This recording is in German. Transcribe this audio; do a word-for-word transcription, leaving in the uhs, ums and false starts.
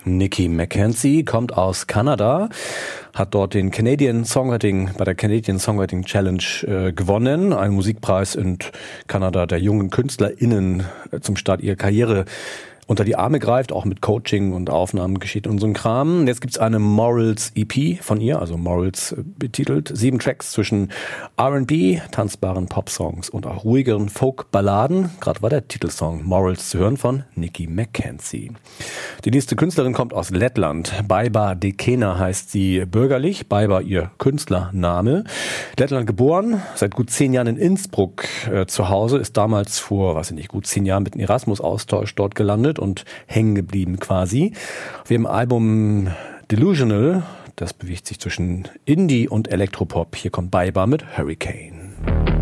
Nikki Mackenzie kommt aus Kanada, hat dort den Canadian Songwriting, bei der Canadian Songwriting Challenge äh, gewonnen, einen Musikpreis in Kanada der jungen KünstlerInnen äh, zum Start ihrer Karriere unter die Arme greift, auch mit Coaching und Aufnahmen geschieht und so ein Kram. Jetzt gibt's eine Morals-E P von ihr, also Morals betitelt. Sieben Tracks zwischen R and B, tanzbaren Popsongs und auch ruhigeren Folk-Balladen. Gerade war der Titelsong Morals zu hören von Nikki Mackenzie. Die nächste Künstlerin kommt aus Lettland. Baiba Dekena heißt sie bürgerlich. Baiba ihr Künstlername. Lettland geboren, seit gut zehn Jahren in Innsbruck äh, zu Hause, ist damals vor, weiß ich nicht, gut zehn Jahren mit einem Erasmus-Austausch dort gelandet und hängen geblieben quasi. Auf ihrem Album Delusional, das bewegt sich zwischen Indie und Elektropop. Hier kommt Baiba mit Hurricane.